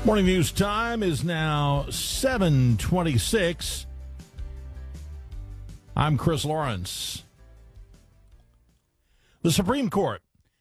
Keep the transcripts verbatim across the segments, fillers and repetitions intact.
Morning news time is now seven twenty-six. I'm Chris Lawrence. The Supreme Court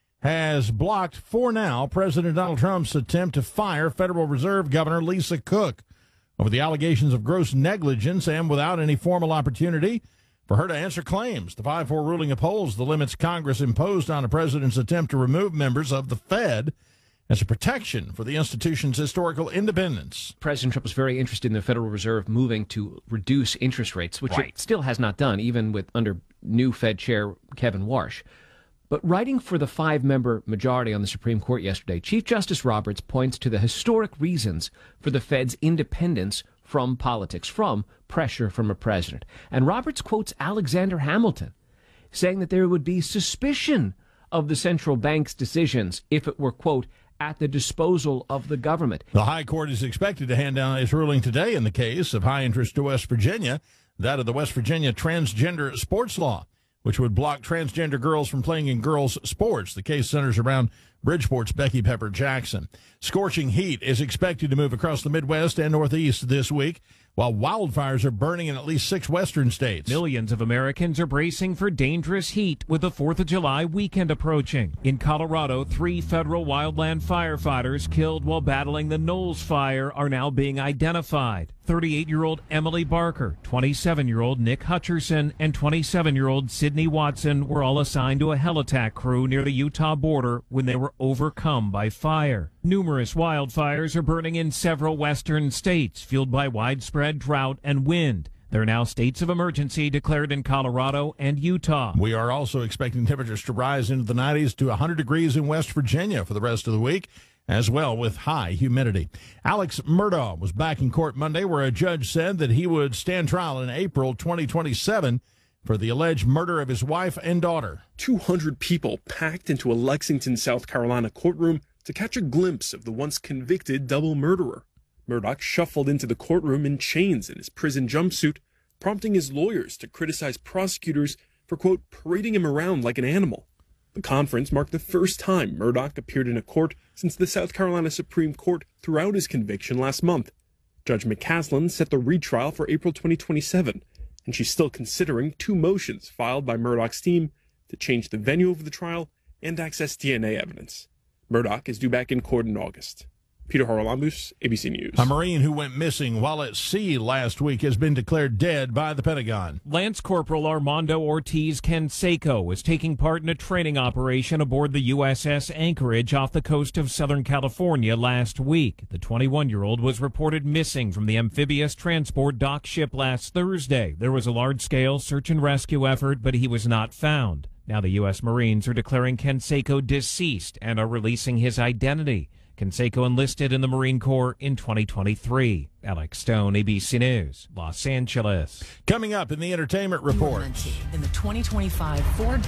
has blocked for now President Donald Trump's attempt to fire Federal Reserve Governor Lisa Cook over the allegations of gross negligence and without any formal opportunity for her to answer claims. The five four ruling upholds the limits Congress imposed on a president's attempt to remove members of the Fed as a protection for the institution's historical independence. President Trump was very interested in the Federal Reserve moving to reduce interest rates, which right. it still has not done, even with under new Fed Chair Kevin Warsh. But writing for the five-member majority on the Supreme Court yesterday, Chief Justice Roberts points to the historic reasons for the Fed's independence from politics, from pressure from a president. And Roberts quotes Alexander Hamilton, saying that there would be suspicion of the central bank's decisions if it were, quote, at the disposal of the government. The High Court is expected to hand down its ruling today in the case of high interest to West Virginia, that of the West Virginia transgender sports law, which would block transgender girls from playing in girls' sports. The case centers around Bridgeport's Becky Pepper Jackson. Scorching heat is expected to move across the Midwest and Northeast this week, while wildfires are burning in at least six western states. Millions of Americans are bracing for dangerous heat with the fourth of July weekend approaching. In Colorado, three federal wildland firefighters killed while battling the Knowles Fire are now being identified. thirty-eight-year-old Emily Barker, twenty-seven-year-old Nick Hutcherson, and twenty-seven-year-old Sydney Watson were all assigned to a helitack crew near the Utah border when they were overcome by fire. Numerous wildfires are burning in several western states, fueled by widespread drought and wind. There are now states of emergency declared in Colorado and Utah. We are also expecting temperatures to rise into the nineties to one hundred degrees in West Virginia for the rest of the week, as well with high humidity. Alex Murdaugh was back in court Monday, where a judge said that he would stand trial in April twenty twenty-seven for the alleged murder of his wife and daughter. two hundred people packed into a Lexington, South Carolina courtroom to catch a glimpse of the once convicted double murderer. Murdaugh shuffled into the courtroom in chains in his prison jumpsuit, prompting his lawyers to criticize prosecutors for, quote, parading him around like an animal. The conference marked the first time Murdaugh appeared in a court since the South Carolina Supreme Court threw out his conviction last month. Judge McCaslin set the retrial for April twenty twenty-seven, and she's still considering two motions filed by Murdaugh's team to change the venue of the trial and access D N A evidence. Murdaugh is due back in court in August. Peter Haralambous, A B C News. A Marine who went missing while at sea last week has been declared dead by the Pentagon. Lance Corporal Armando Ortiz Canseco was taking part in a training operation aboard the U S S Anchorage off the coast of Southern California last week. The twenty-one-year-old was reported missing from the amphibious transport dock ship last Thursday. There was a large-scale search and rescue effort, but he was not found. Now the U S Marines are declaring Canseco deceased and are releasing his identity. Canseco enlisted in the Marine Corps in twenty twenty-three. Alex Stone, A B C News, Los Angeles. Coming up in the entertainment report. In the twenty twenty-five Ford.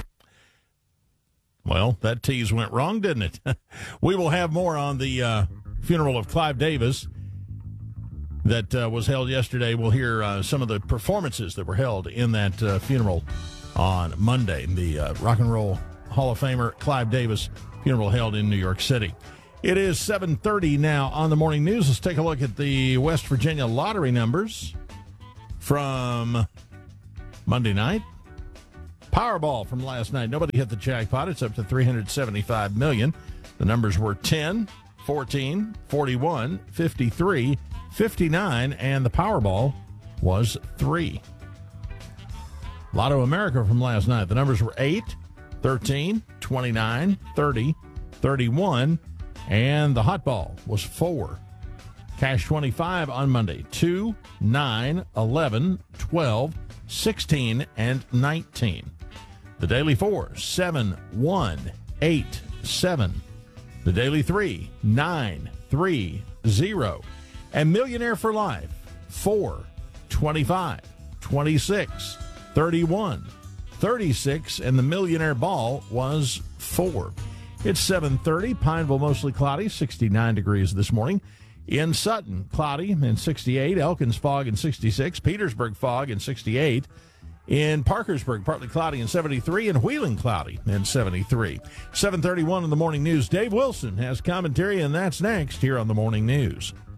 Well, that tease went wrong, didn't it? We will have more on the uh, funeral of Clive Davis that uh, was held yesterday. We'll hear uh, some of the performances that were held in that uh, funeral on Monday. The uh, Rock and Roll Hall of Famer Clive Davis funeral held in New York City. It is seven thirty now on the morning news. Let's take a look at the West Virginia lottery numbers from Monday night. Powerball from last night. Nobody hit the jackpot. It's up to three hundred seventy-five million dollars. The numbers were ten, fourteen, forty-one, fifty-three, fifty-nine, and the Powerball was three. Lotto America from last night. The numbers were eight, thirteen, twenty-nine, thirty, thirty-one, and the hot ball was four. Cash twenty-five on Monday, two, nine, eleven, twelve, sixteen, and nineteen. The daily four, seven, one, eight, seven. The daily three, nine, three, zero. And Millionaire for Life, four, twenty-five, twenty-six, thirty-one, thirty-six, and the Millionaire Ball was four. It's seven thirty, Pineville mostly cloudy, sixty-nine degrees this morning. In Sutton, cloudy and sixty-eight, Elkins fog and sixty-six, Petersburg fog and sixty-eight. In Parkersburg, partly cloudy and seventy-three, and Wheeling cloudy and seventy-three. seven thirty-one in the morning news. Dave Wilson has commentary, and that's next here on the morning news.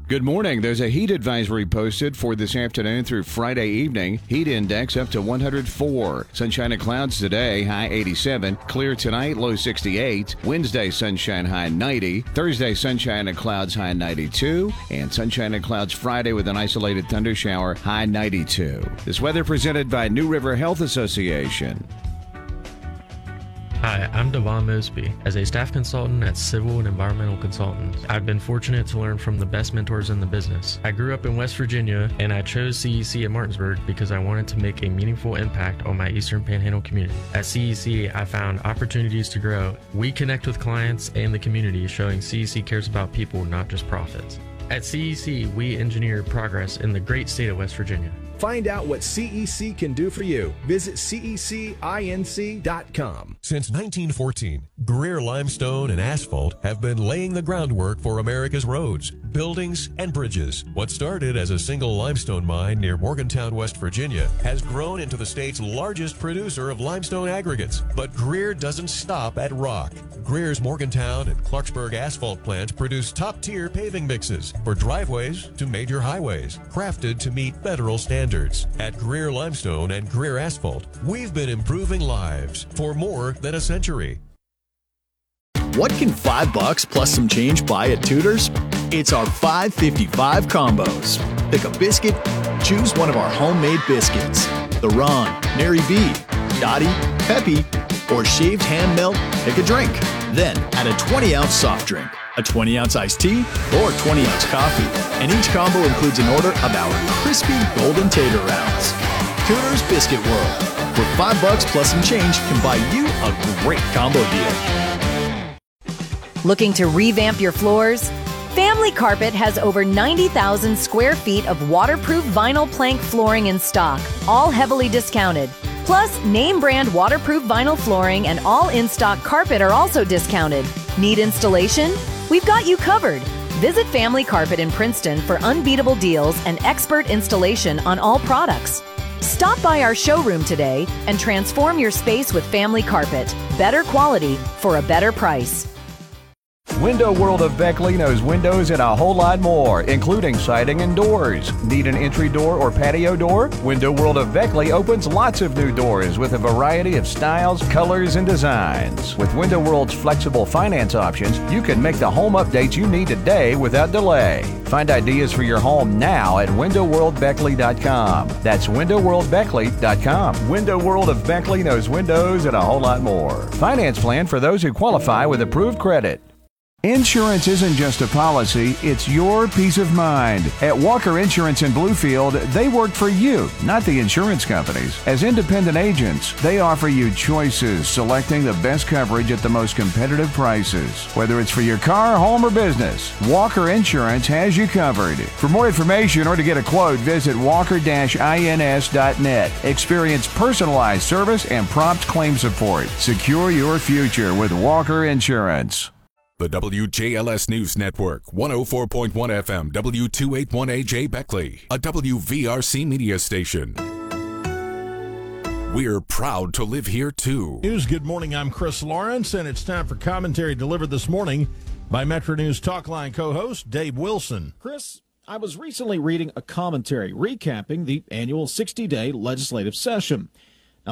Good morning. There's a heat advisory posted for this afternoon through Friday evening. Heat index up to one hundred four. Sunshine and clouds today, high eighty-seven. Clear tonight, low sixty-eight. Wednesday, sunshine, high ninety. Thursday, sunshine and clouds, high ninety-two. And sunshine and clouds Friday with an isolated thunder shower, high ninety-two. This weather presented by New River Health Association. Hi, I'm Devon Mosby. As a staff consultant at Civil and Environmental Consultants, I've been fortunate to learn from the best mentors in the business. I grew up in West Virginia, and I chose C E C at Martinsburg because I wanted to make a meaningful impact on my Eastern Panhandle community. At C E C, I found opportunities to grow. We connect with clients and the community, showing C E C cares about people, not just profits. At C E C, we engineer progress in the great state of West Virginia. Find out what C E C can do for you. Visit C E C inc dot com. Since nineteen fourteen, Greer Limestone and Asphalt have been laying the groundwork for America's roads, buildings, and bridges. What started as a single limestone mine near Morgantown, West Virginia, has grown into the state's largest producer of limestone aggregates. But Greer doesn't stop at rock. Greer's Morgantown and Clarksburg asphalt plants produce top-tier paving mixes for driveways to major highways, crafted to meet federal standards. At Greer Limestone and Greer Asphalt, we've been improving lives for more than a century. What can five bucks plus some change buy at Tudor's? It's our five fifty-five combos. Pick a biscuit, choose one of our homemade biscuits. The Ron, Mary B, Dottie, Peppy, or shaved hand melt, pick a drink. Then add a twenty ounce soft drink, a twenty ounce iced tea, or twenty ounce coffee. And each combo includes an order of our crispy golden tater rounds. Tudor's Biscuit World, where five bucks plus some change can buy you a great combo deal. Looking to revamp your floors? Family Carpet has over ninety thousand square feet of waterproof vinyl plank flooring in stock, all heavily discounted. Plus, name brand waterproof vinyl flooring and all in-stock carpet are also discounted. Need installation? We've got you covered. Visit Family Carpet in Princeton for unbeatable deals and expert installation on all products. Stop by our showroom today and transform your space with Family Carpet. Better quality for a better price. Window World of Beckley knows windows and a whole lot more, including siding and doors. Need an entry door or patio door? Window World of Beckley opens lots of new doors with a variety of styles, colors, and designs. With Window World's flexible finance options, you can make the home updates you need today without delay. Find ideas for your home now at window world beckley dot com. That's window world beckley dot com. Window World of Beckley knows windows and a whole lot more. Finance plan for those who qualify with approved credit. Insurance isn't just a policy, it's your peace of mind. At Walker Insurance in Bluefield, they work for you, not the insurance companies. As independent agents, they offer you choices, selecting the best coverage at the most competitive prices. Whether it's for your car, home, or business, Walker Insurance has you covered. For more information or to get a quote, visit walker dash ins dot net. Experience personalized service and prompt claim support. Secure your future with Walker Insurance. The W J L S News Network, one oh four point one F M, W two eighty-one A J Beckley, a W V R C media station. We're proud to live here, too. News, good morning. I'm Chris Lawrence, and it's time for commentary delivered this morning by Metro News Talkline co-host Dave Wilson. Chris, I was recently reading a commentary recapping the annual sixty-day legislative session.